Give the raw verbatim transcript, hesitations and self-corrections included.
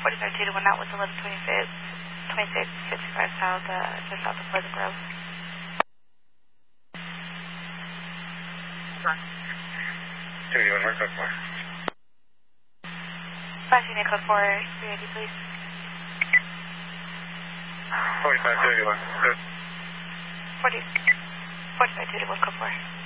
forty-five two to one, that was eleven twenty-six, twenty-six, fifty-five south, uh, just south of Pleasant Grove. two eighty-one, where code four? five unit code four, three eighty, please. forty-five two eighty-one, good. forty, forty-five two to one, code four.